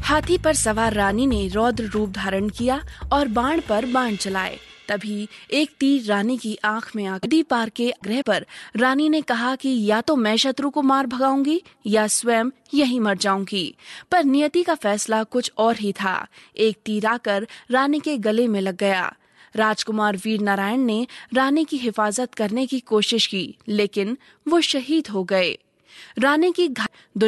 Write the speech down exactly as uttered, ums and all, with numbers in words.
हाथी पर सवार रानी ने रौद्र रूप धारण किया और बाण पर बाण चलाए। तभी एक तीर रानी की आंख में आकर नदी पार के आग्रह पर रानी ने कहा कि या तो मैं शत्रु को मार भगाऊंगी या स्वयं यहीं मर जाऊंगी। पर नियति का फैसला कुछ और ही था। एक तीर आकर रानी के गले में लग गया। राजकुमार वीर नारायण ने रानी की हिफाजत करने की कोशिश की, लेकिन वो शहीद हो गए। रानी की